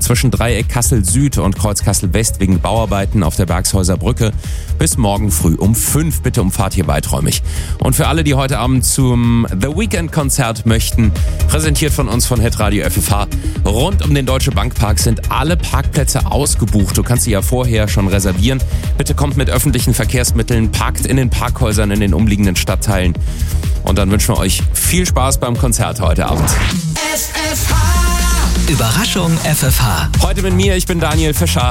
zwischen Dreieck Kassel Süd und Kreuz Kassel West wegen Bauarbeiten auf der Bergshäuser Brücke bis morgen früh um 5. Bitte umfahrt hier weiträumig. Und für alle, die heute Abend zum The Weekend Konzert möchten, präsentiert von uns von Hitradio FFH, rund um den Deutsche Bank Park sind alle Parkplätze ausgebucht. Du kannst sie ja vorher schon reservieren. Bitte kommt mit öffentlichen Verkehrsmitteln, parkt in den Parkhäusern in den umliegenden Stadtteilen. Und dann wünschen wir euch viel Spaß beim Konzert heute Abend. Überraschung FFH. Heute mit mir, ich bin Daniel Fischer.